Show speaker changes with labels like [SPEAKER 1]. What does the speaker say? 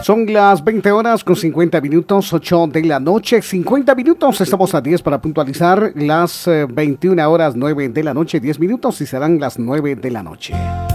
[SPEAKER 1] Son las 20 horas con 50 minutos, 8 de la noche, 50 minutos. Estamos a 10 para puntualizar las 21 horas 9 de la noche, 10 minutos y serán las 9 de la noche.